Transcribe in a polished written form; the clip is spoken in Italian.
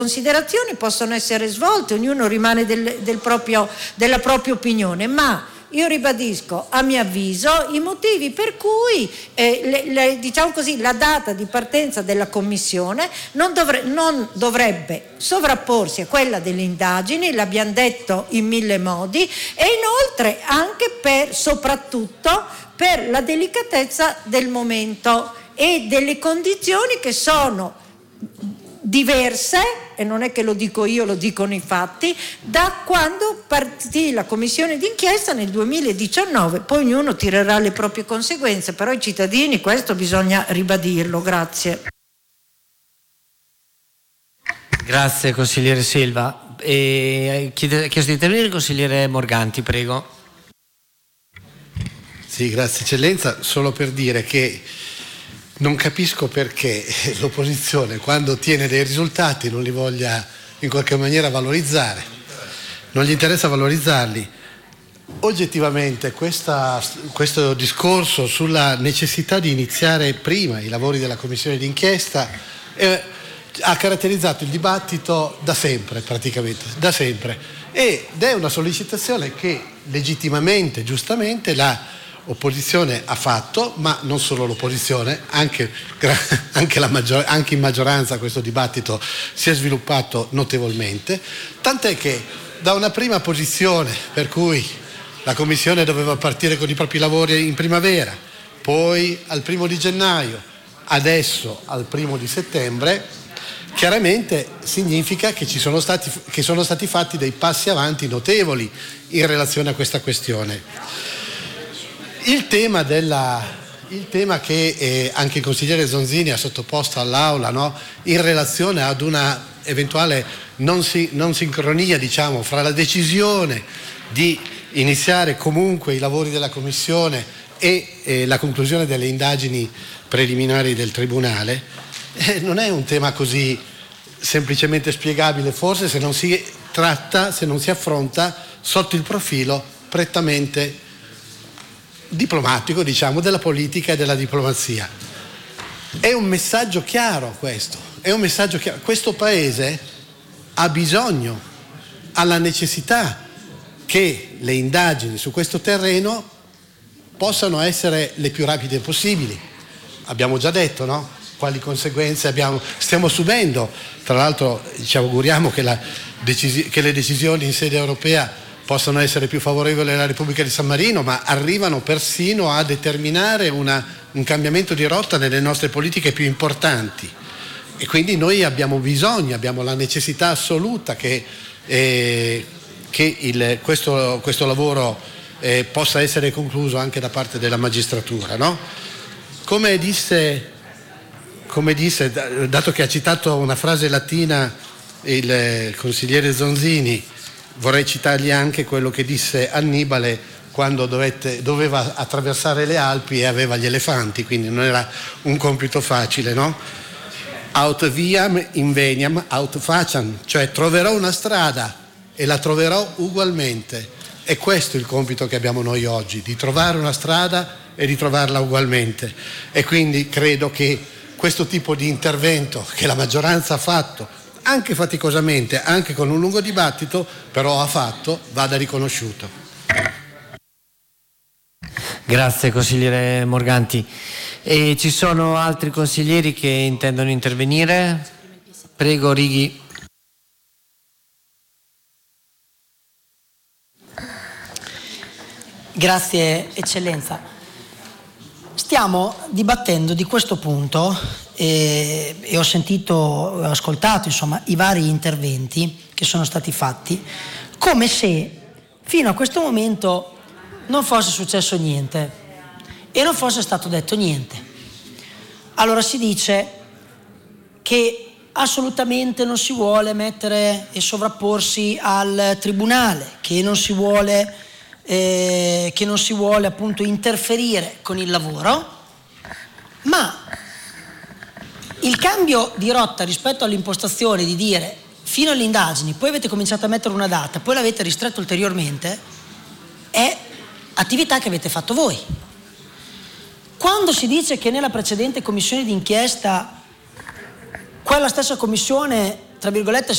considerazioni possono essere svolte, ognuno rimane della propria opinione, ma io ribadisco, a mio avviso, i motivi per cui diciamo così, la data di partenza della commissione non dovrebbe sovrapporsi a quella delle indagini, l'abbiamo detto in mille modi, e inoltre anche soprattutto per la delicatezza del momento e delle condizioni che sono diverse, e non è che lo dico io, lo dicono i fatti, da quando partì la commissione d'inchiesta nel 2019. Poi ognuno tirerà le proprie conseguenze, però ai cittadini questo bisogna ribadirlo. Grazie. Grazie consigliere Silva. Ha chiesto di intervenire il consigliere Morganti, prego. Sì, grazie Eccellenza, solo per dire che non capisco perché l'opposizione, quando ottiene dei risultati, non li voglia in qualche maniera valorizzare, non gli interessa valorizzarli. Oggettivamente questo discorso sulla necessità di iniziare prima i lavori della commissione d'inchiesta ha caratterizzato il dibattito da sempre, praticamente, da sempre, ed è una sollecitazione che legittimamente, giustamente, opposizione ha fatto, ma non solo l'opposizione, anche in maggioranza questo dibattito si è sviluppato notevolmente, tant'è che da una prima posizione per cui la Commissione doveva partire con i propri lavori in primavera, poi al 1° di gennaio, adesso al 1° di settembre, chiaramente significa che sono stati fatti dei passi avanti notevoli in relazione a questa questione. Il tema che anche il consigliere Zonzini ha sottoposto all'Aula, no? In relazione ad una eventuale non sincronia, diciamo, fra la decisione di iniziare comunque i lavori della Commissione e la conclusione delle indagini preliminari del Tribunale, non è un tema così semplicemente spiegabile, forse, se non si affronta sotto il profilo prettamente diplomatico, diciamo, della politica e della diplomazia. È un messaggio chiaro questo, Questo Paese ha bisogno, ha la necessità che le indagini su questo terreno possano essere le più rapide possibili. Abbiamo già detto, no? Quali conseguenze stiamo subendo. Tra l'altro ci auguriamo che le decisioni in sede europea possono essere più favorevoli alla Repubblica di San Marino, ma arrivano persino a determinare un cambiamento di rotta nelle nostre politiche più importanti. E quindi noi abbiamo la necessità assoluta che questo lavoro possa essere concluso anche da parte della magistratura, no? Come disse, dato che ha citato una frase latina il consigliere Zonzini, vorrei citargli anche quello che disse Annibale quando doveva attraversare le Alpi e aveva gli elefanti, quindi non era un compito facile, no? Aut viam inveniam aut faciam, cioè troverò una strada e la troverò ugualmente. E questo è il compito che abbiamo noi oggi, di trovare una strada e di trovarla ugualmente. E quindi credo che questo tipo di intervento che la maggioranza ha fatto, anche faticosamente, anche con un lungo dibattito, però ha fatto, vada riconosciuto. Grazie consigliere Morganti. E ci sono altri consiglieri che intendono intervenire? Prego Righi. Grazie Eccellenza. Stiamo dibattendo di questo punto e ho ascoltato insomma i vari interventi che sono stati fatti, come se fino a questo momento non fosse successo niente e non fosse stato detto niente. Allora si dice che assolutamente non si vuole mettere e sovrapporsi al tribunale, che non si vuole appunto interferire con il lavoro, ma il cambio di rotta rispetto all'impostazione di dire fino alle indagini, poi avete cominciato a mettere una data, poi l'avete ristretta ulteriormente, è attività che avete fatto voi. Quando si dice che nella precedente commissione d'inchiesta quella stessa commissione, tra virgolette,